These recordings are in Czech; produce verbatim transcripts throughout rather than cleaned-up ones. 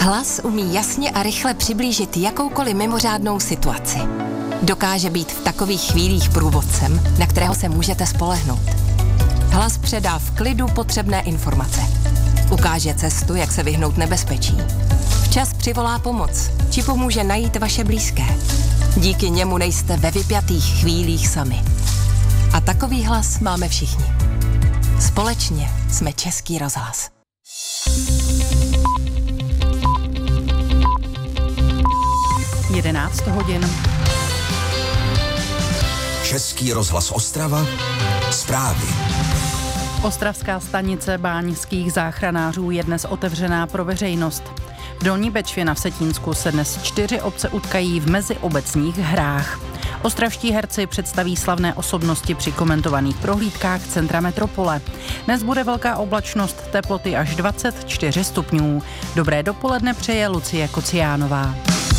Hlas umí jasně a rychle přiblížit jakoukoliv mimořádnou situaci. Dokáže být v takových chvílích průvodcem, na kterého se můžete spolehnout. Hlas předá v klidu potřebné informace. Ukáže cestu, jak se vyhnout nebezpečí. Včas přivolá pomoc, či pomůže najít vaše blízké. Díky němu nejste ve vypjatých chvílích sami. A takový hlas máme všichni. Společně jsme Český rozhlas. jedenáct hodin. Český rozhlas Ostrava. Zprávy. Ostravská stanice báňských záchranářů je dnes otevřená pro veřejnost. V Dolní Bečvě na Vsetínsku se dnes čtyři obce utkají v meziobecních hrách. Ostravští herci představí slavné osobnosti při komentovaných prohlídkách centra metropole. Dnes bude velká oblačnost, teploty až dvacet čtyři stupňů. Dobré dopoledne přeje Lucie Kociánová.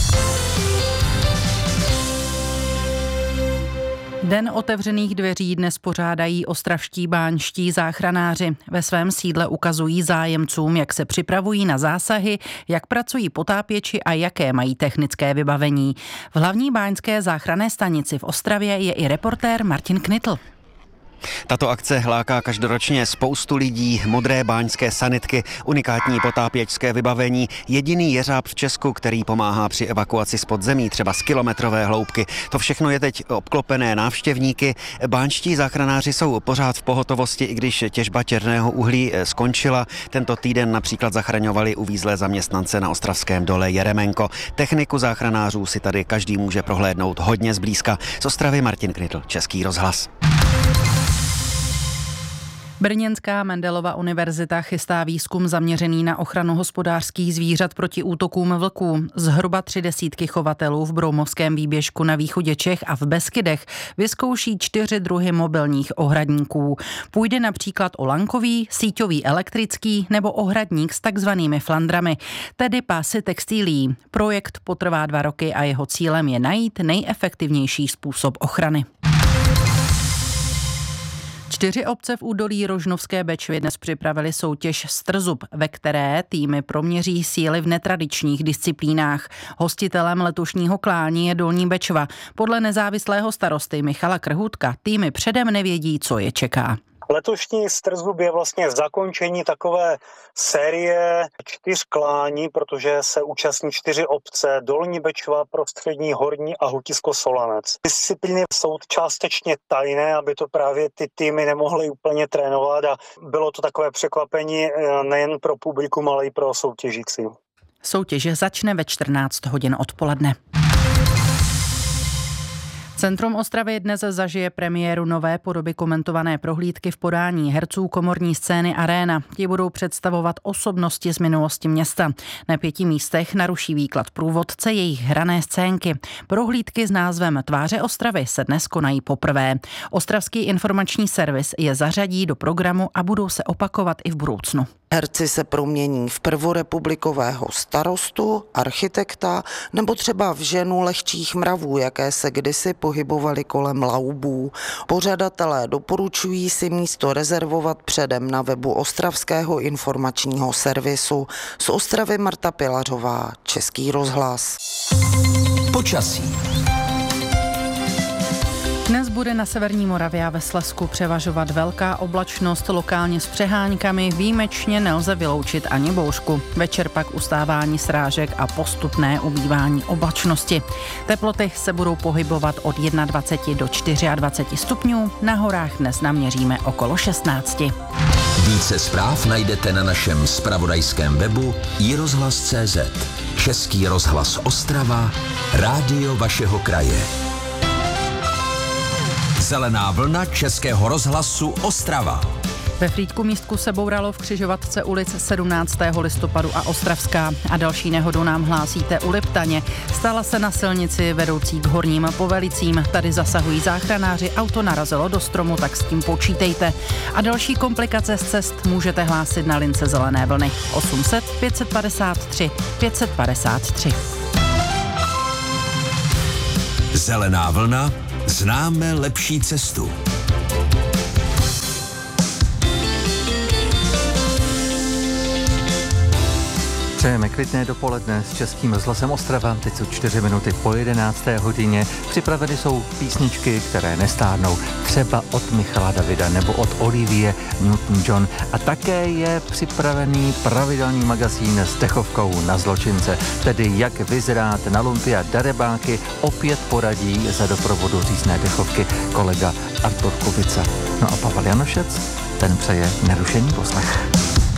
Den otevřených dveří dnes pořádají ostravští báňští záchranáři. Ve svém sídle ukazují zájemcům, jak se připravují na zásahy, jak pracují potápěči a jaké mají technické vybavení. V hlavní báňské záchranné stanici v Ostravě je i reportér Martin Knitl. Tato akce hláká každoročně spoustu lidí, modré báňské sanitky, unikátní potápěčské vybavení, jediný jeřáb v Česku, který pomáhá při evakuaci z podzemí, třeba z kilometrové hloubky. To všechno je teď obklopené návštěvníky. Báňští záchranáři jsou pořád v pohotovosti, i když těžba černého uhlí skončila. Tento týden například zachraňovali uvízlé zaměstnance na ostravském dole Jeremenko. Techniku záchranářů si tady každý může prohlédnout hodně zblízka. Z Ostravy Martin Knitl, Český rozhlas. Brněnská Mendelova univerzita chystá výzkum zaměřený na ochranu hospodářských zvířat proti útokům vlků. Zhruba tři desítky chovatelů v Broumovském výběžku na východě Čech a v Beskydech vyzkouší čtyři druhy mobilních ohradníků. Půjde například o lankový, síťový elektrický nebo ohradník s takzvanými flandrami, tedy pásy textilií. Projekt potrvá dva roky a jeho cílem je najít nejefektivnější způsob ochrany. Čtyři obce v údolí Rožnovské Bečvy dnes připravili soutěž Strzub, ve které týmy proměří síly v netradičních disciplínách. Hostitelem letošního klání je Dolní Bečva. Podle nezávislého starosty Michala Krhůtka týmy předem nevědí, co je čeká. Letošní Strzub je vlastně zakončení takové série čtyř klání, protože se účastní čtyři obce: Dolní Bečva, Prostřední, Horní a Hutisko-Solanec. Disciplíny jsou částečně tajné, aby to právě ty týmy nemohly úplně trénovat, a bylo to takové překvapení nejen pro publikum, ale i pro soutěžící. Soutěž začne ve čtrnáct hodin odpoledne. Centrum Ostravy dnes zažije premiéru nové podoby komentované prohlídky v podání herců komorní scény Arena. Ti budou představovat osobnosti z minulosti města. Na pěti místech naruší výklad průvodce jejich hrané scénky. Prohlídky s názvem Tváře Ostravy se dnes konají poprvé. Ostravský informační servis je zařadí do programu a budou se opakovat i v budoucnu. Herci se promění v prvorepublikového starostu, architekta nebo třeba v ženu lehčích mravů, jaké se kdysi pohybovaly kolem laubů. Pořadatelé doporučují si místo rezervovat předem na webu Ostravského informačního servisu. Z Ostravy Marta Pilařová, Český rozhlas. Počasí. Dnes bude na severní Moravě a ve Slezsku převažovat velká oblačnost, lokálně s přeháňkami, výjimečně nelze vyloučit ani bouřku. Večer pak ustávání srážek a postupné ubývání oblačnosti. Teploty se budou pohybovat od dvacet jedna do dvacet čtyři stupňů, na horách dnes naměříme okolo šestnáct. Více zpráv najdete na našem zpravodajském webu i rozhlas tečka cé zet. Český rozhlas Ostrava, rádio vašeho kraje. Zelená vlna Českého rozhlasu Ostrava. Ve Frýdku místku se bouralo v křižovatce ulic sedmnáctého listopadu a Ostravská. A další nehodu nám hlásíte u Liptaně. Stala se na silnici vedoucí k Horním Povelicím. Tady zasahují záchranáři, auto narazilo do stromu, tak s tím počítejte. A další komplikace z cest můžete hlásit na lince Zelené vlny osm set pět set padesát tři pět set padesát tři. Zelená vlna. Známe lepší cestu. Přejeme klidné dopoledne s Českým rozhlasem Ostrava. Teď jsou čtyři minuty po jedenácté hodině. Připraveny jsou písničky, které nestárnou. Třeba od Michala Davida nebo od Olivie Newton-John. A také je připravený pravidelný magazín s dechovkou na zločince. Tedy jak vyzrát na lumpy a darebáky, opět poradí za doprovodu řízné dechovky kolega Artur Kubica. No a Pavel Janošec, ten přeje nerušený poslech.